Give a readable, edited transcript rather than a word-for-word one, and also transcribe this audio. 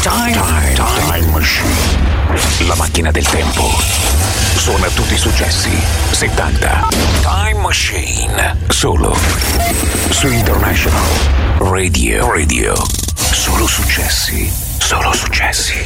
Time Machine. La macchina del tempo. Suona tutti i successi 70. Time Machine. Solo su International Radio. Solo successi. Solo successi.